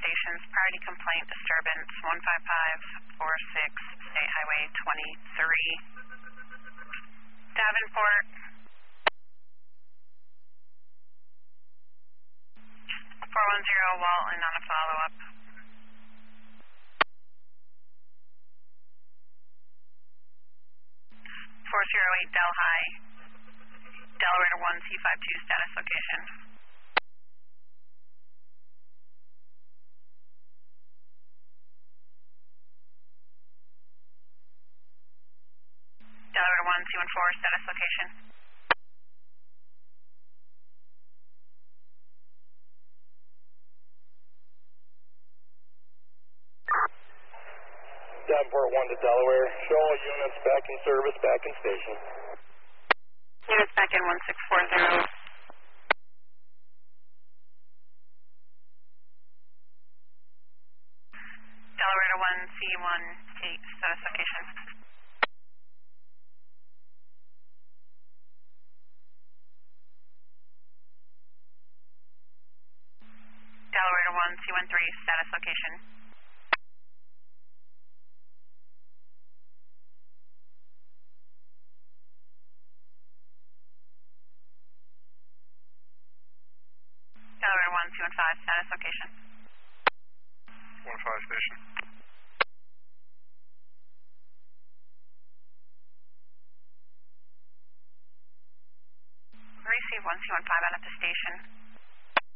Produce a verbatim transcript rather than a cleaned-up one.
stations, priority complaint disturbance one five five four six, State Highway twenty-three. Davenport. four one zero, Walton on a follow-up. four zero eight, Delhi. Delaware to one, C five two, status location. Delaware to one, C one four, status location. Davenport one to Delaware. Show all units back in service, back in station. Units back in one six four zero. Delaware to one, C one eight, status location. Delaware to one, C one three, status location. Delaware one, C one five, status location. one five station. Receive one, C one five out at the station.